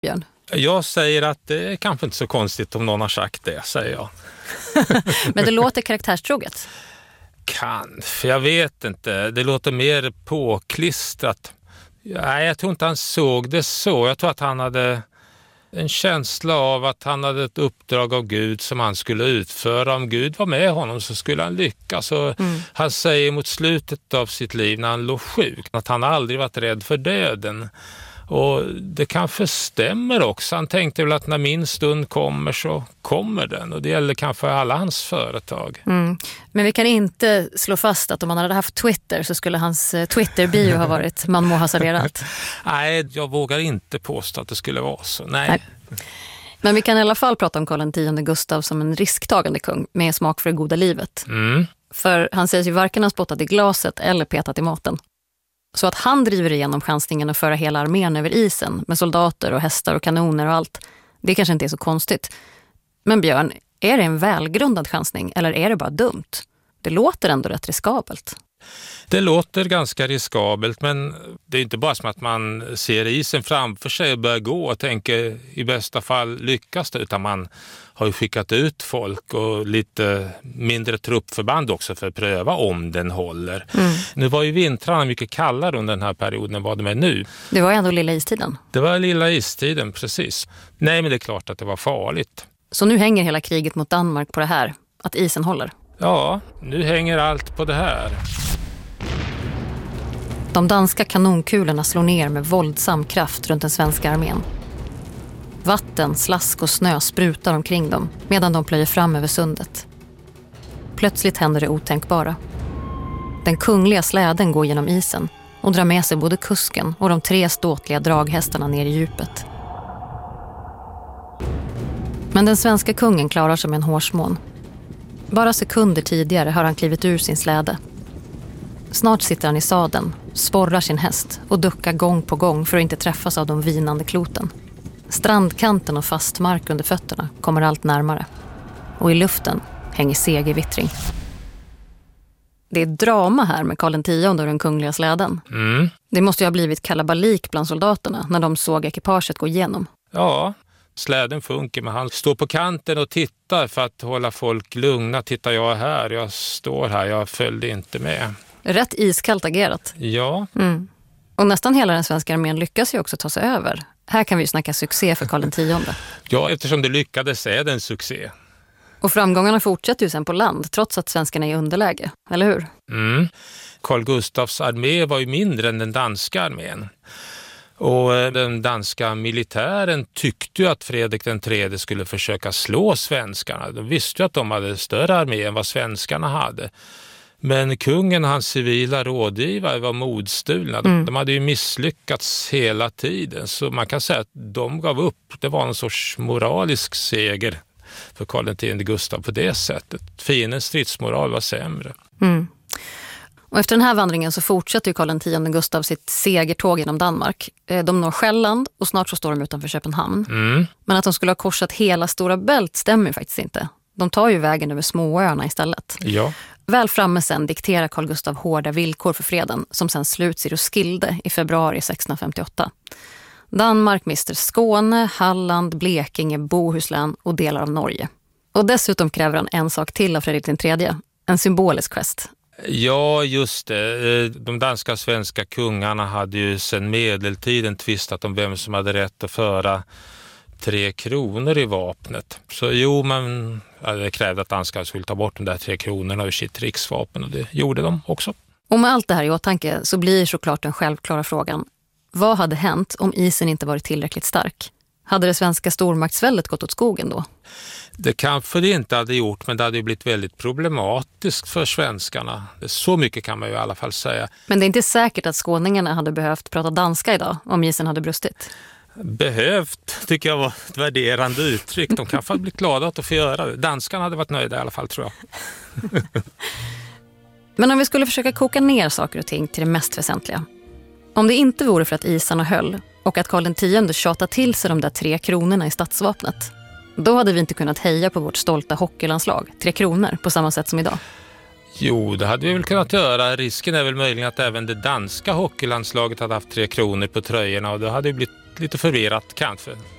Björn? Jag säger att det är kanske inte så konstigt om någon har sagt det, säger jag. Men det låter karaktärstroget. Kanske, jag vet inte. Det låter mer påklistrat. Nej, jag tror inte han såg det så. Jag tror att han hade en känsla av att han hade ett uppdrag av Gud som han skulle utföra. Om Gud var med honom så skulle han lyckas. Han säger mot slutet av sitt liv när han låg sjuk att han aldrig varit rädd för döden. Och det kanske stämmer också. Han tänkte väl att när min stund kommer så kommer den. Och det gäller kanske alla hans företag. Men vi kan inte slå fast att om han hade haft Twitter så skulle hans Twitter-bio ha varit "man må ha serverat". Nej, jag vågar inte påstå att det skulle vara så. Nej. Men vi kan i alla fall prata om Karl X Gustav som en risktagande kung med smak för det goda livet. För han sägs ju varken ha spottat i glaset eller petat i maten. Så att han driver igenom chansningen att föra hela armén över isen med soldater och hästar och kanoner och allt, det kanske inte är så konstigt. Men Björn, är det en välgrundad chansning eller är det bara dumt? Det låter ändå rätt riskabelt. Det låter ganska riskabelt, men det är inte bara som att man ser isen framför sig och börjar gå och tänker i bästa fall lyckas det, utan man har ju skickat ut folk och lite mindre truppförband också för att pröva om den håller. Nu var ju vintrarna mycket kallare under den här perioden än vad de är nu. Det var ändå lilla istiden. Det var lilla istiden, precis. Nej, men det är klart att det var farligt. Så nu hänger hela kriget mot Danmark på det här, att isen håller? Ja, nu hänger allt på det här. De danska kanonkulorna slår ner med våldsam kraft runt den svenska armén. Vatten, slask och snö sprutar omkring dem medan de plöjer fram över sundet. Plötsligt händer det otänkbara. Den kungliga släden går genom isen och drar med sig både kusken och de 3 ståtliga draghästarna ner i djupet. Men den svenska kungen klarar sig med en hårsmån. Bara sekunder tidigare har han klivit ur sin släde. Snart sitter han i sadeln, sporrar sin häst och duckar gång på gång för att inte träffas av de vinande kloten. Strandkanten och fast mark under fötterna kommer allt närmare. Och i luften hänger segervittring. Det är drama här med Karl X och den kungliga släden. Det måste ju ha blivit kalabalik bland soldaterna när de såg ekipaget gå igenom. Ja, släden funkar, men han står på kanten och tittar för att hålla folk lugna. Tittar jag här, jag står här, jag följde inte med. Rätt iskallt agerat. Ja. Och nästan hela den svenska armén lyckas ju också ta sig över. Här kan vi ju snacka succé för Karl X. Ja, eftersom det lyckades är det en succé. Och framgångarna fortsätter ju sen på land, trots att svenskarna är i underläge, eller hur? Carl Gustafs armé var ju mindre än den danska armén. Och den danska militären tyckte ju att Fredrik den tredje skulle försöka slå svenskarna. De visste ju att de hade större armé än vad svenskarna hade. Men kungen och hans civila rådgivare var modstulna. De hade ju misslyckats hela tiden. Så man kan säga att de gav upp. Det var en sorts moralisk seger för Karl X Gustav på det sättet. Fiendens stridsmoral var sämre. Och efter den här vandringen så fortsätter ju Karl X Gustav sitt segertåg genom Danmark. De når Själland och snart så står de utanför Köpenhamn. Men att de skulle ha korsat hela Stora Bält stämmer faktiskt inte. De tar ju vägen över småöarna istället. Ja. Väl framme sen dikterar Carl Gustaf hårda villkor för freden som sen sluts i Roskilde i februari 1658. Danmark mister Skåne, Halland, Blekinge, Bohuslän och delar av Norge. Och dessutom kräver han en sak till av Fredrik den tredje, en symbolisk gest. Ja, just det. De danska och svenska kungarna hade ju sedan medeltiden tvistat om vem som hade rätt att föra 3 kronor i vapnet. Så jo, man krävde att danskarna skulle ta bort de där 3 kronorna ur sitt riksvapen och det gjorde de också. Och med allt det här i åtanke så blir såklart den självklara frågan: vad hade hänt om isen inte varit tillräckligt stark? Hade det svenska stormaktsväldet gått åt skogen då? Det kanske det inte hade gjort, men det hade ju blivit väldigt problematiskt för svenskarna. Så mycket kan man ju i alla fall säga. Men det är inte säkert att skåningarna hade behövt prata danska idag om isen hade brustit. Behövt tycker jag var ett värderande uttryck. De kanske hade blivit glada att få göra det. Danskarna hade varit nöjda i alla fall, tror jag. Men om vi skulle försöka koka ner saker och ting till det mest väsentliga. Om det inte vore för att isarna höll och att Karl X tjatade till sig de där 3 kronorna i statsvapnet, då hade vi inte kunnat heja på vårt stolta hockeylandslag, 3 kronor, på samma sätt som idag. Jo, det hade vi väl kunnat göra. Risken är väl möjligen att även det danska hockeylandslaget hade haft 3 kronor på tröjorna och det hade blivit lite förvirrat kanske.